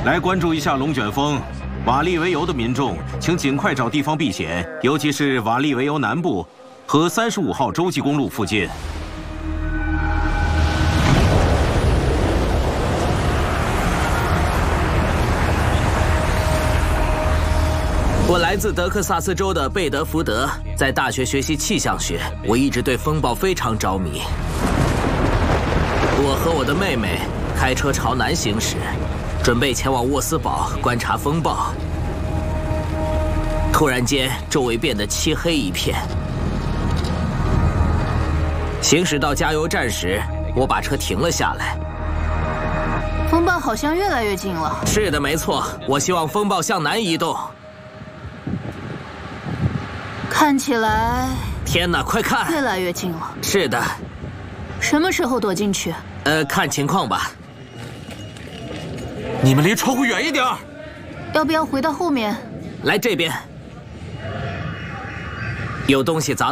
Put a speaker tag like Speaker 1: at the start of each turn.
Speaker 1: 来关注一下龙卷风。瓦利维尤的民众，请尽快找地方避险，尤其是瓦利维尤南部和35号洲际公路附近。
Speaker 2: 我来自德克萨斯州的贝德福德，在大学学习气象学，我一直对风暴非常着迷。我和我的妹妹开车朝南行驶，准备前往沃斯堡观察风暴。突然间，周围变得漆黑一片。行驶到加油站时，我把车停了下来。
Speaker 3: 风暴好像越来越近了。
Speaker 2: 是的，没错。我希望风暴向南移动。
Speaker 3: 看起来……
Speaker 2: 天哪，快看！
Speaker 3: 越来越近了。
Speaker 2: 是的。
Speaker 3: 什么时候躲进去？
Speaker 2: 看情况吧。
Speaker 4: 你们离窗户远一点。
Speaker 3: 要不要回到后面？
Speaker 2: 来这边。有东西砸到。